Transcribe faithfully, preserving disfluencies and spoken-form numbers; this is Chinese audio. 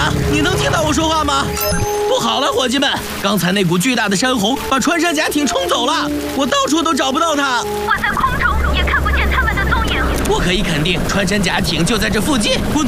啊，你能听到我说话吗？不好了，伙计们，刚才那股巨大的山洪把穿山甲艇冲走了，我到处都找不到它。 我在空中也看不见他们的踪影。 我可以肯定，穿山甲艇就在这附近。不